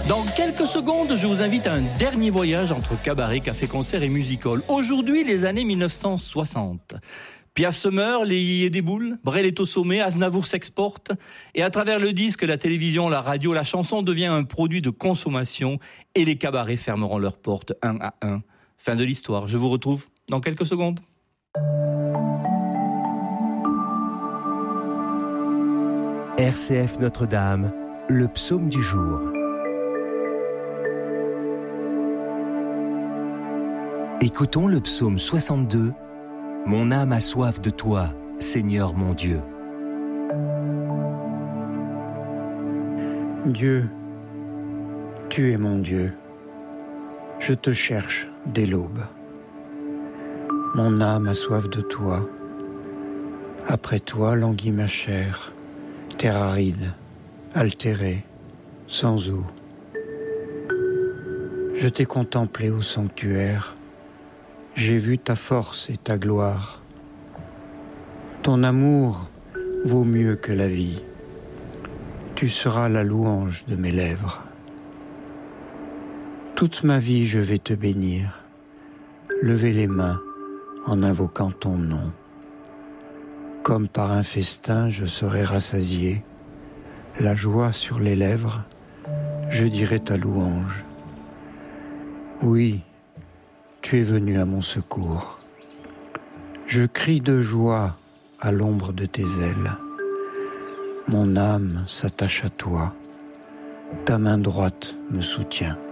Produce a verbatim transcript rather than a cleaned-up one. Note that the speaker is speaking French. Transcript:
Dans quelques secondes, je vous invite à un dernier voyage entre cabaret, café-concert et music-hall. Aujourd'hui, les années mille neuf cent soixante. Piaf se meurt, les yéyés déboulent, Brel est au sommet, Aznavour s'exporte. Et à travers le disque, la télévision, la radio, la chanson devient un produit de consommation et les cabarets fermeront leurs portes un à un. Fin de l'histoire. Je vous retrouve dans quelques secondes. R C F Notre-Dame, le psaume du jour. Écoutons le psaume soixante-deux. Mon âme a soif de toi, Seigneur mon Dieu. Dieu, tu es mon Dieu. Je te cherche dès l'aube. Mon âme a soif de toi. Après toi languit ma chair, terre aride, altérée, sans eau. Je t'ai contemplé au sanctuaire. J'ai vu ta force et ta gloire. Ton amour vaut mieux que la vie. Tu seras la louange de mes lèvres. Toute ma vie je vais te bénir, lever les mains en invoquant ton nom. Comme par un festin je serai rassasié, la joie sur les lèvres, je dirai ta louange. Oui, tu es venu à mon secours. Je crie de joie à l'ombre de tes ailes. Mon âme s'attache à toi. Ta main droite me soutient.